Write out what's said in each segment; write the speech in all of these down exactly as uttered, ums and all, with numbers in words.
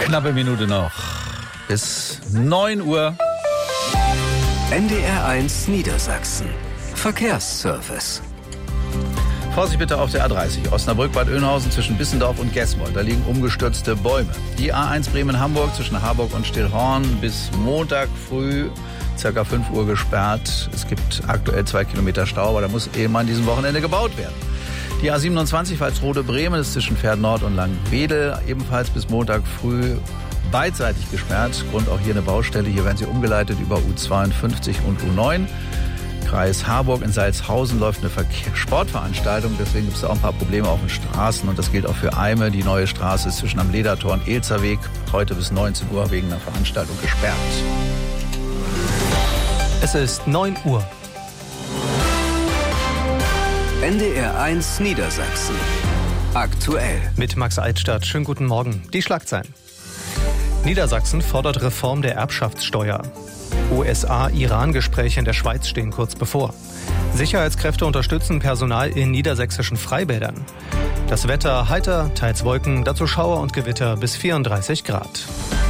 Knappe Minute noch. Bis neun Uhr. N D R eins Niedersachsen. Verkehrsservice. Vorsicht bitte auf der A dreißig, Osnabrück-Bad Oeynhausen zwischen Bissendorf und Gesmold. Da liegen umgestürzte Bäume. Die A eins Bremen-Hamburg zwischen Harburg und Stillhorn bis Montag früh circa fünf Uhr gesperrt. Es gibt aktuell zwei Kilometer Stau, aber da muss eben an diesem Wochenende gebaut werden. Die A siebenundzwanzig Walsrode-Bremen ist zwischen Pferd Nord und Langenwedel ebenfalls bis Montag früh beidseitig gesperrt. Grund auch hier eine Baustelle. Hier werden sie umgeleitet über U zweiundfünfzig und U neun. Kreis Harburg in Salzhausen läuft eine Verkehr- Sportveranstaltung. Deswegen gibt es da auch ein paar Probleme auf den Straßen. Und das gilt auch für Eime. Die neue Straße ist zwischen am Ledertor und Elzerweg heute bis neunzehn Uhr wegen einer Veranstaltung gesperrt. Es ist neun Uhr. N D R eins Niedersachsen. Aktuell. Mit Max Altstadt. Schönen guten Morgen. Die Schlagzeilen. Niedersachsen fordert Reform der Erbschaftssteuer. U S A-Iran-Gespräche in der Schweiz stehen kurz bevor. Sicherheitskräfte unterstützen Personal in niedersächsischen Freibädern. Das Wetter heiter, teils Wolken, dazu Schauer und Gewitter bis vierunddreißig Grad.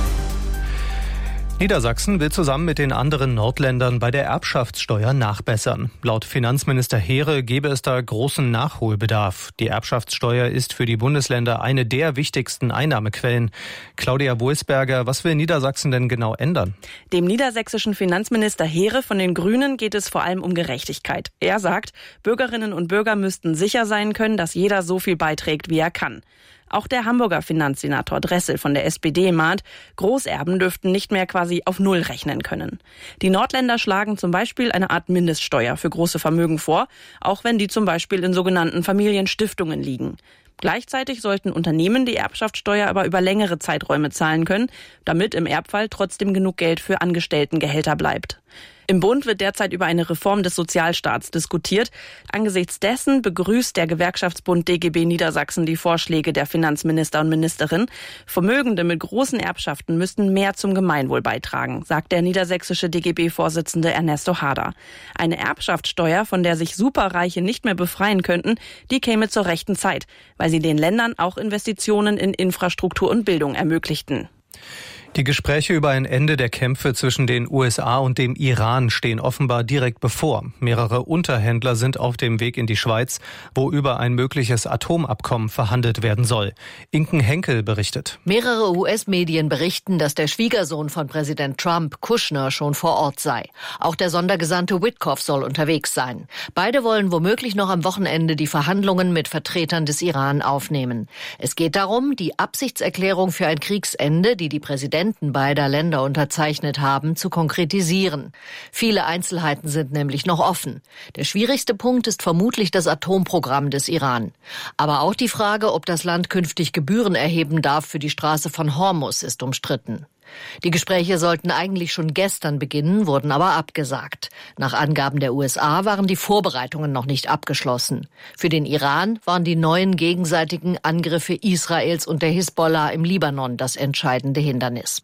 Niedersachsen will zusammen mit den anderen Nordländern bei der Erbschaftssteuer nachbessern. Laut Finanzminister Heere gebe es da großen Nachholbedarf. Die Erbschaftssteuer ist für die Bundesländer eine der wichtigsten Einnahmequellen. Claudia Wulsberger, was will Niedersachsen denn genau ändern? Dem niedersächsischen Finanzminister Heere von den Grünen geht es vor allem um Gerechtigkeit. Er sagt, Bürgerinnen und Bürger müssten sicher sein können, dass jeder so viel beiträgt, wie er kann. Auch der Hamburger Finanzsenator Dressel von der S P D mahnt, Großerben dürften nicht mehr quasi auf Null rechnen können. Die Nordländer schlagen zum Beispiel eine Art Mindeststeuer für große Vermögen vor, auch wenn die zum Beispiel in sogenannten Familienstiftungen liegen. Gleichzeitig sollten Unternehmen die Erbschaftssteuer aber über längere Zeiträume zahlen können, damit im Erbfall trotzdem genug Geld für Angestelltengehälter bleibt. Im Bund wird derzeit über eine Reform des Sozialstaats diskutiert. Angesichts dessen begrüßt der Gewerkschaftsbund D G B Niedersachsen die Vorschläge der Finanzminister und Ministerin. Vermögende mit großen Erbschaften müssten mehr zum Gemeinwohl beitragen, sagt der niedersächsische D G B-Vorsitzende Ernesto Hader. Eine Erbschaftssteuer, von der sich Superreiche nicht mehr befreien könnten, die käme zur rechten Zeit, weil sie den Ländern auch Investitionen in Infrastruktur und Bildung ermöglichten. Die Gespräche über ein Ende der Kämpfe zwischen den U S A und dem Iran stehen offenbar direkt bevor. Mehrere Unterhändler sind auf dem Weg in die Schweiz, wo über ein mögliches Atomabkommen verhandelt werden soll. Inken Henkel berichtet. Mehrere U S-Medien berichten, dass der Schwiegersohn von Präsident Trump, Kushner, schon vor Ort sei. Auch der Sondergesandte Witkoff soll unterwegs sein. Beide wollen womöglich noch am Wochenende die Verhandlungen mit Vertretern des Iran aufnehmen. Es geht darum, die Absichtserklärung für ein Kriegsende, die die Präsidenten beider Länder unterzeichnet haben, zu konkretisieren. Viele Einzelheiten sind nämlich noch offen. Der schwierigste Punkt ist vermutlich das Atomprogramm des Iran. Aber auch die Frage, ob das Land künftig Gebühren erheben darf für die Straße von Hormuz, ist umstritten. Die Gespräche sollten eigentlich schon gestern beginnen, wurden aber abgesagt. Nach Angaben der U S A waren die Vorbereitungen noch nicht abgeschlossen. Für den Iran waren die neuen gegenseitigen Angriffe Israels und der Hisbollah im Libanon das entscheidende Hindernis.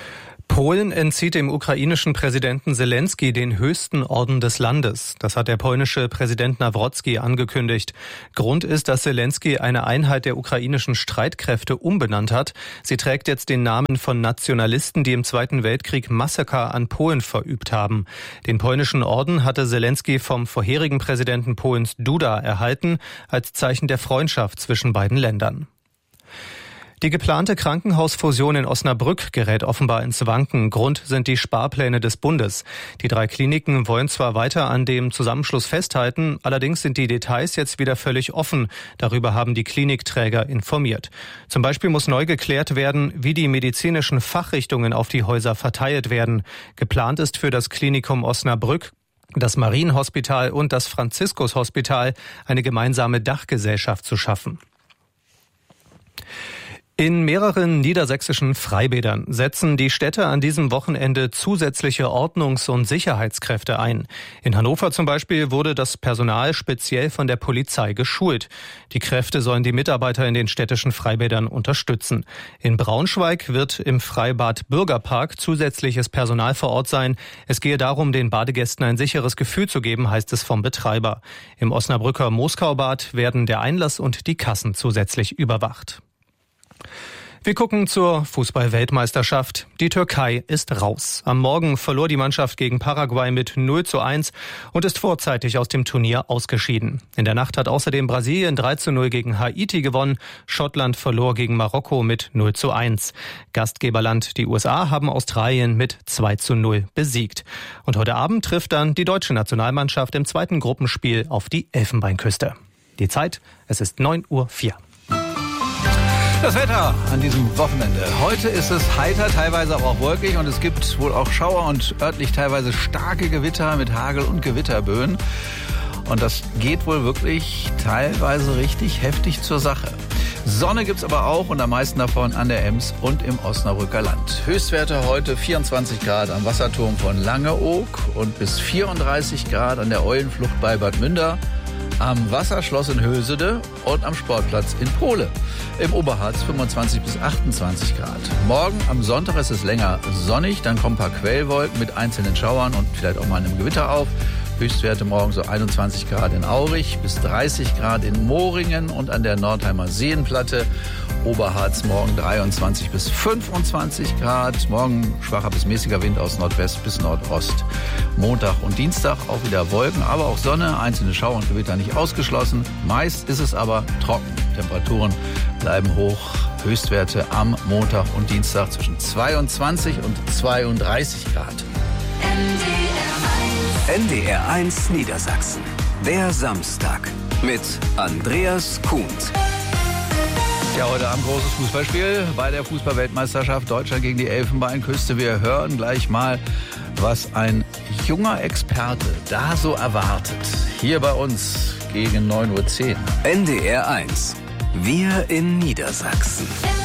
Polen entzieht dem ukrainischen Präsidenten Selenskyj den höchsten Orden des Landes. Das hat der polnische Präsident Nawrocki angekündigt. Grund ist, dass Selenskyj eine Einheit der ukrainischen Streitkräfte umbenannt hat. Sie trägt jetzt den Namen von Nationalisten, die im Zweiten Weltkrieg Massaker an Polen verübt haben. Den polnischen Orden hatte Selenskyj vom vorherigen Präsidenten Polens Duda erhalten, als Zeichen der Freundschaft zwischen beiden Ländern. Die geplante Krankenhausfusion in Osnabrück gerät offenbar ins Wanken. Grund sind die Sparpläne des Bundes. Die drei Kliniken wollen zwar weiter an dem Zusammenschluss festhalten, allerdings sind die Details jetzt wieder völlig offen. Darüber haben die Klinikträger informiert. Zum Beispiel muss neu geklärt werden, wie die medizinischen Fachrichtungen auf die Häuser verteilt werden. Geplant ist für das Klinikum Osnabrück, das Marienhospital und das Franziskushospital eine gemeinsame Dachgesellschaft zu schaffen. In mehreren niedersächsischen Freibädern setzen die Städte an diesem Wochenende zusätzliche Ordnungs- und Sicherheitskräfte ein. In Hannover zum Beispiel wurde das Personal speziell von der Polizei geschult. Die Kräfte sollen die Mitarbeiter in den städtischen Freibädern unterstützen. In Braunschweig wird im Freibad Bürgerpark zusätzliches Personal vor Ort sein. Es gehe darum, den Badegästen ein sicheres Gefühl zu geben, heißt es vom Betreiber. Im Osnabrücker Moskaubad werden der Einlass und die Kassen zusätzlich überwacht. Wir gucken zur Fußball-Weltmeisterschaft. Die Türkei ist raus. Am Morgen verlor die Mannschaft gegen Paraguay mit null zu eins und ist vorzeitig aus dem Turnier ausgeschieden. In der Nacht hat außerdem Brasilien drei zu null gegen Haiti gewonnen. Schottland verlor gegen Marokko mit null zu eins. Gastgeberland die U S A haben Australien mit zwei zu null besiegt. Und heute Abend trifft dann die deutsche Nationalmannschaft im zweiten Gruppenspiel auf die Elfenbeinküste. Die Zeit, es ist neun Uhr vier. Das Wetter an diesem Wochenende. Heute ist es heiter, teilweise aber auch wolkig und es gibt wohl auch Schauer und örtlich teilweise starke Gewitter mit Hagel und Gewitterböen. Und das geht wohl wirklich teilweise richtig heftig zur Sache. Sonne gibt's aber auch und am meisten davon an der Ems und im Osnabrücker Land. Höchstwerte heute vierundzwanzig Grad am Wasserturm von Langeoog und bis vierunddreißig Grad an der Eulenflucht bei Bad Münder, am Wasserschloss in Hösede und am Sportplatz in Pohle. Im Oberharz fünfundzwanzig bis achtundzwanzig Grad. Morgen am Sonntag ist es länger sonnig, dann kommen ein paar Quellwolken mit einzelnen Schauern und vielleicht auch mal einem Gewitter auf. Höchstwerte morgen so einundzwanzig Grad in Aurich bis dreißig Grad in Moringen und an der Nordheimer Seenplatte. Oberharz morgen dreiundzwanzig bis fünfundzwanzig Grad. Morgen schwacher bis mäßiger Wind aus Nordwest bis Nordost. Montag und Dienstag auch wieder Wolken, aber auch Sonne. Einzelne Schauer und Gewitter nicht ausgeschlossen. Meist ist es aber trocken. Temperaturen bleiben hoch. Höchstwerte am Montag und Dienstag zwischen zweiundzwanzig und zweiunddreißig Grad. N D R eins Niedersachsen. Der Samstag mit Andreas Kuhnt. Ja, heute Abend großes Fußballspiel bei der Fußball-Weltmeisterschaft Deutschland gegen die Elfenbeinküste. Wir hören gleich mal, was ein junger Experte da so erwartet. Hier bei uns gegen neun Uhr zehn. N D R eins. Wir in Niedersachsen.